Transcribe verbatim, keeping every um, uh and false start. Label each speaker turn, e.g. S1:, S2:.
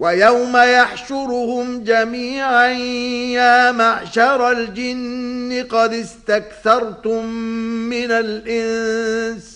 S1: ويوم يحشرهم جميعا يا معشر الجن قد استكثرتم من الإنس